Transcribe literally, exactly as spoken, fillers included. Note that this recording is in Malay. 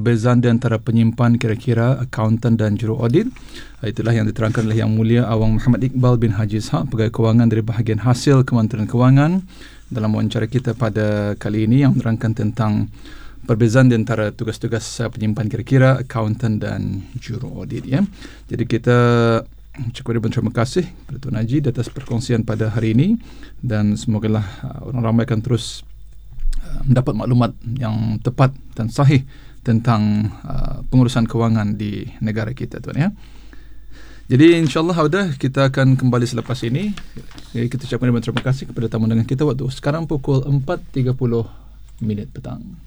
perbezaan di antara penyimpan, kira-kira akauntan dan juru audit. Itulah yang diterangkan oleh Yang Mulia Awang Muhammad Iqbal bin Haji Ishaq, Pegawai Kewangan dari bahagian hasil Kementerian Kewangan, dalam wawancara kita pada kali ini yang menerangkan tentang perbezaan di antara tugas-tugas penyimpan, kira-kira akauntan dan juru audit, ya. Jadi kita cukup berterima kasih kepada Tuan Haji di atas perkongsian pada hari ini, dan semogalah orang ramai akan terus mendapat maklumat yang tepat dan sahih tentang uh, pengurusan kewangan di negara kita, tuan, ya. Jadi insyaAllah Audah, kita akan kembali selepas ini. Jadi kita ucapkan terima kasih kepada tamu undangan kita waktu sekarang pukul empat tiga puluh minit petang.